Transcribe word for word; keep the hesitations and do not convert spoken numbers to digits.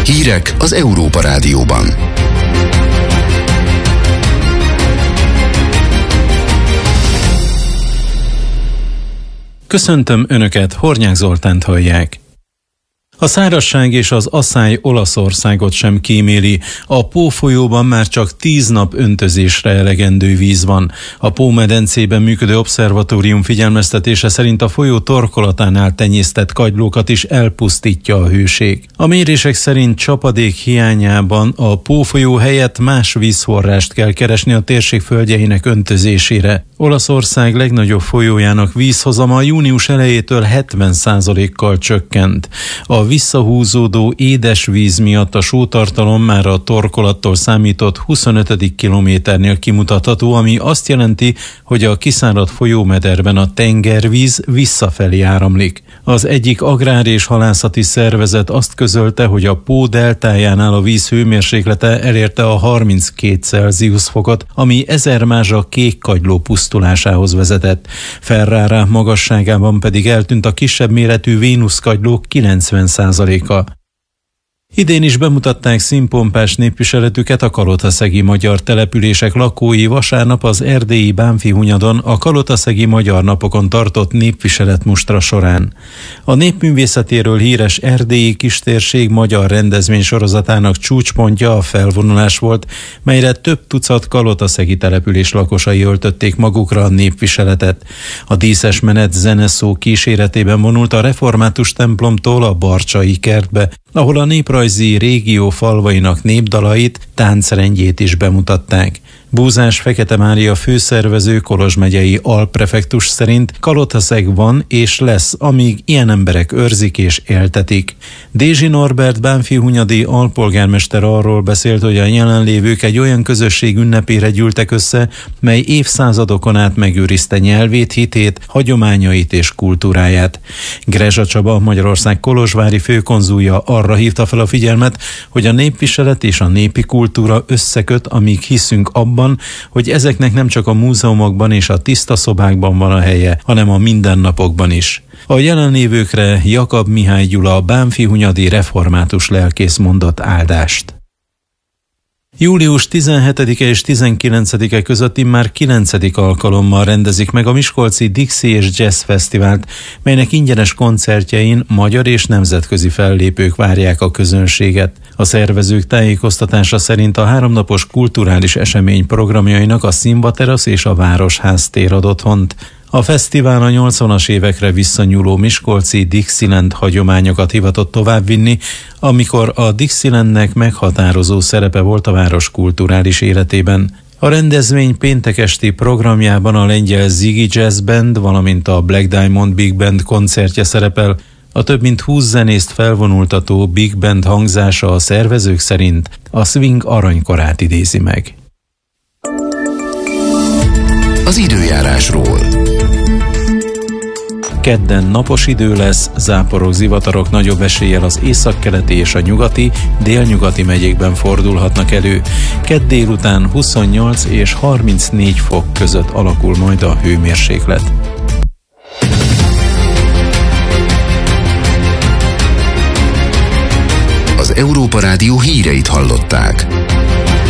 Hírek az Európa Rádióban. Köszöntöm Önöket, Hornyák Zoltánt hallják. A szárazság és az asszály Olaszországot sem kíméli. A Pó folyóban már csak tíz nap öntözésre elegendő víz van. A Pó-medencében működő obszervatórium figyelmeztetése szerint a folyó torkolatánál tenyésztett kagylókat is elpusztítja a hőség. A mérések szerint csapadék hiányában a Pó folyó helyett más vízforrást kell keresni a térség földjeinek öntözésére. Olaszország legnagyobb folyójának vízhozama június elejétől hetven százalékkal csökkent. A visszahúzódó édesvíz miatt a sótartalom már a torkolattól számított huszonötödik kilométernél kimutatható, ami azt jelenti, hogy a kiszáradt folyómederben a tengervíz visszafelé áramlik. Az egyik agrár- és halászati szervezet azt közölte, hogy a Pó deltájánál a víz hőmérséklete elérte a harminckét Celsius fokot, ami ezer mázsa kékkagyló pusztulásához vezetett. Ferrara magasságában pedig eltűnt a kisebb méretű vénuszkagylók kilencven százaléka. Idén is bemutatták színpompás népviseletüket a kalotaszegi magyar települések lakói vasárnap az erdélyi Bánffyhunyadon a kalotaszegi magyar napokon tartott népviseletmustra során. A népművészetéről híres erdélyi kistérség magyar rendezvény sorozatának csúcspontja a felvonulás volt, melyre több tucat kalotaszegi település lakosai öltötték magukra a népviseletet. A díszes menet zeneszó kíséretében vonult a református templomtól a Barcsai kertbe, ahol a néprajzi régió falvainak népdalait, táncrendjét is bemutatták. Búzás Fekete Mária főszervező Kolozs megyei alprefektus szerint Kalotaszeg van és lesz, amíg ilyen emberek őrzik és éltetik. Dézsi Norbert bánffyhunyadi alpolgármester arról beszélt, hogy a jelenlévők egy olyan közösség ünnepére gyűltek össze, mely évszázadokon át megőrizte nyelvét, hitét, hagyományait és kultúráját. Grezsa Csaba, Magyarország kolozsvári főkonzulja arra hívta fel a figyelmet, hogy a népviselet és a népi kultúra összeköt, amíg hiszünk abban, hogy ezeknek nem csak a múzeumokban és a tiszta szobákban van a helye, hanem a mindennapokban is. A jelenlévőkre Jakab Mihály Gyula, bánffyhunyadi református lelkész mondott áldást. július tizenhetedike és tizenkilencedike között immár kilencedik alkalommal rendezik meg a miskolci Dixie és Jazz Fesztivált, melynek ingyenes koncertjein magyar és nemzetközi fellépők várják a közönséget. A szervezők tájékoztatása szerint a háromnapos kulturális esemény programjainak a Színva terasz és a Városház tér ad otthont. A fesztivál a nyolcvanas évekre visszanyúló miskolci Dixieland hagyományokat hivatott továbbvinni, amikor a Dixielandnek meghatározó szerepe volt a város kulturális életében. A rendezvény péntek esti programjában a lengyel Ziggy Jazz Band, valamint a Black Diamond Big Band koncertje szerepel. A több mint húsz zenészt felvonultató Big Band hangzása a szervezők szerint a swing aranykorát idézi meg. Az időjárásról. Kedden napos idő lesz, záporok, zivatarok nagyobb eséllyel az északkeleti és a nyugati, délnyugati megyékben fordulhatnak elő. Kedd délután huszonnyolc és harmincnégy fok között alakul majd a hőmérséklet. Az Európa Rádió híreit hallották.